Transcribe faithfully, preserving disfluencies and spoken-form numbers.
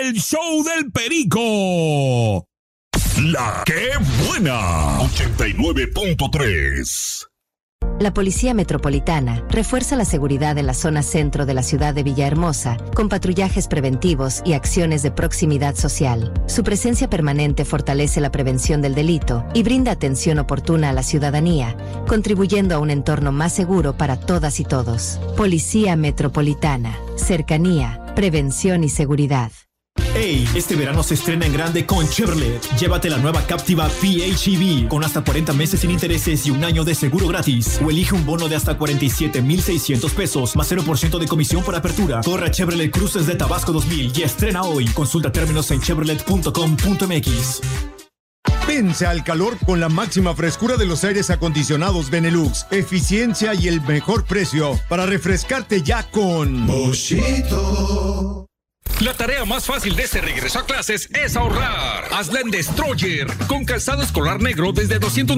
el show del Perico. La que buena. ochenta y nueve punto tres. La Policía Metropolitana refuerza la seguridad en la zona centro de la ciudad de Villahermosa con patrullajes preventivos y acciones de proximidad social. Su presencia permanente fortalece la prevención del delito y brinda atención oportuna a la ciudadanía, contribuyendo a un entorno más seguro para todas y todos. Policía Metropolitana, cercanía, prevención y seguridad. Hey, este verano se estrena en grande con Chevrolet. Llévate la nueva Captiva P H E V con hasta cuarenta meses sin intereses y un año de seguro gratis. O elige un bono de hasta cuarenta y siete mil seiscientos pesos más cero por ciento de comisión por apertura. Corre a Chevrolet Cruces de Tabasco dos mil y estrena hoy. Consulta términos en chevrolet punto com punto m x. Vence al calor con la máxima frescura de los aires acondicionados Benelux, eficiencia y el mejor precio para refrescarte ya con Boschito. La tarea más fácil de este regreso a clases es ahorrar. Hazla en Destroyer, con calzado escolar negro desde doscientos